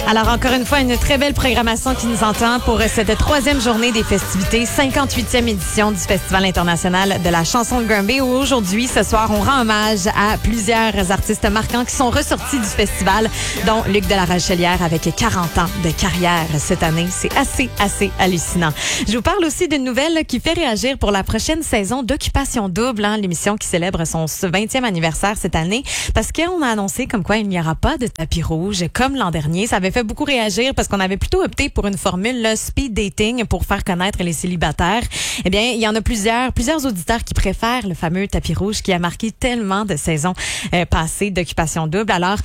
Alors, encore une fois, une très belle programmation qui nous entend pour cette troisième journée des festivités, 58e édition du Festival international de la chanson de Granby, où aujourd'hui, ce soir, on rend hommage à plusieurs artistes marquants qui sont ressortis du festival, dont Luc de la Rochelière avec 40 ans de carrière cette année. C'est assez hallucinant. Je vous parle aussi d'une nouvelle qui fait réagir pour la prochaine saison d'Occupation Double, l'émission qui célèbre son 20e anniversaire cette année, parce qu'on a annoncé comme quoi il n'y aura pas de tapis rouge comme l'an dernier. Ça avait fait beaucoup réagir parce qu'on avait plutôt opté pour une formule speed dating pour faire connaître les célibataires. Eh bien, il y en a plusieurs auditeurs qui préfèrent le fameux tapis rouge qui a marqué tellement de saisons passées d'Occupation Double. Alors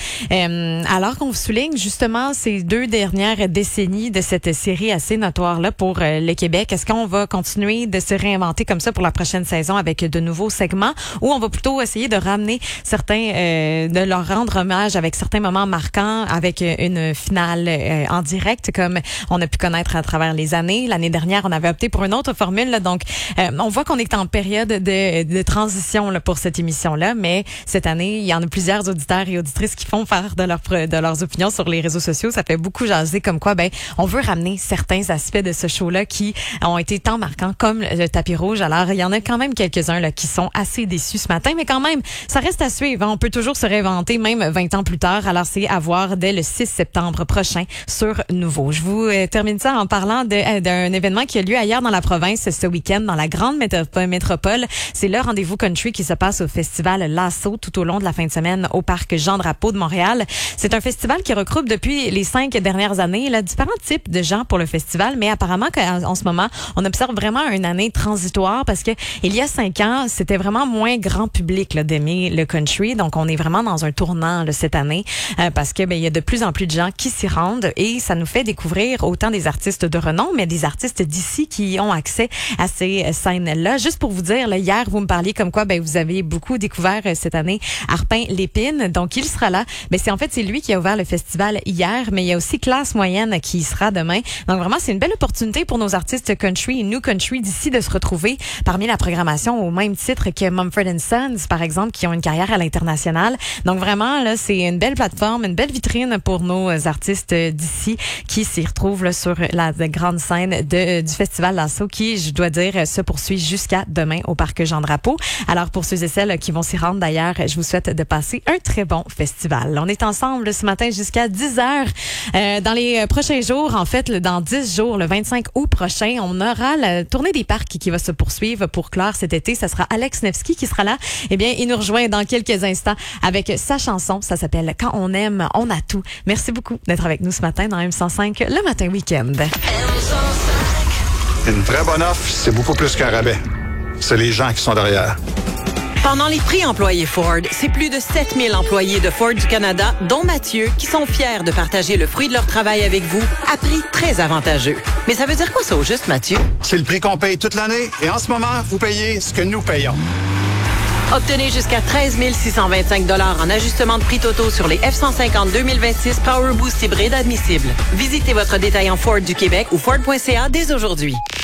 qu'on souligne justement ces 2 dernières décennies de cette série assez notoire-là pour le Québec, est-ce qu'on va continuer de se réinventer comme ça pour la prochaine saison avec de nouveaux segments, ou on va plutôt essayer de ramener certains, de leur rendre hommage avec certains moments marquants, avec une finale en direct comme on a pu connaître à travers les années. L'année dernière, on avait opté pour une autre formule. Là, donc, on voit qu'on est en période de transition là, pour cette émission-là, mais cette année, il y en a plusieurs auditeurs et auditrices qui font part de leurs opinions sur les réseaux sociaux. Ça fait beaucoup jaser comme quoi, on veut ramener certains aspects de ce show-là qui ont été tant marquants comme le tapis rouge. Alors, il y en a quand même quelques-uns là qui sont assez déçus ce matin, mais quand même, ça reste à suivre. On peut toujours se réinventer, même 20 ans plus tard. Alors, c'est à voir dès le 6 septembre prochain sur Nouveau. Je vous termine ça en parlant d'un événement qui a lieu ailleurs dans la province ce week-end, dans la grande métropole. C'est le rendez-vous country qui se passe au festival Lasso tout au long de la fin de semaine au parc Jean-Drapeau de Montréal. C'est un festival qui regroupe depuis les 5 dernières années là, différents types de gens pour le festival, mais apparemment qu'en ce moment, on observe vraiment une année transitoire parce que il y a 5 ans, c'était vraiment moins grand public là, d'aimer le country. Donc, on est vraiment dans un tournant là, cette année parce que il y a de plus en plus de gens qui s'y rendent et ça nous fait découvrir autant des artistes de renom, mais des artistes d'ici qui ont accès à ces scènes-là. Juste pour vous dire, là, hier, vous me parliez comme quoi vous avez beaucoup découvert cette année Arpin Lépine. Donc, il sera là. C'est lui qui a ouvert le festival hier, mais il y a aussi Classe Moyenne qui sera demain. Donc, vraiment, c'est une belle opportunité pour nos artistes country et new country d'ici de se retrouver parmi la programmation au même titre que Mumford & Sons, par exemple, qui ont une carrière à l'international. Donc, vraiment, là, c'est une belle plateforme, une belle vitrine pour nos artistes d'ici qui s'y retrouvent là, sur la grande scène du Festival Lasso qui, je dois dire, se poursuit jusqu'à demain au parc Jean-Drapeau. Alors, pour ceux et celles qui vont s'y rendre d'ailleurs, je vous souhaite de passer un très bon festival. On est ensemble ce matin jusqu'à 10h. Dans les prochains jours, en fait, dans 10 jours, le 25 août prochain, on aura la tournée des parcs qui va se poursuivre pour clore cet été. Ça sera Alex Nevsky qui sera là. Eh bien, il nous rejoint dans quelques instants avec sa chanson. Ça s'appelle Quand on aime, on a tout. Merci beaucoup d'être avec nous ce matin dans M105, le matin week-end. Une vraie bonne offre, c'est beaucoup plus qu'un rabais. C'est les gens qui sont derrière. Pendant les prix employés Ford, c'est plus de 7000 employés de Ford du Canada, dont Mathieu, qui sont fiers de partager le fruit de leur travail avec vous à prix très avantageux. Mais ça veut dire quoi ça au juste, Mathieu? C'est le prix qu'on paye toute l'année et en ce moment, vous payez ce que nous payons. Obtenez jusqu'à 13 625 $ en ajustement de prix totaux sur les F-150 2026 Power Boost hybride admissibles. Visitez votre détaillant Ford du Québec ou Ford.ca dès aujourd'hui.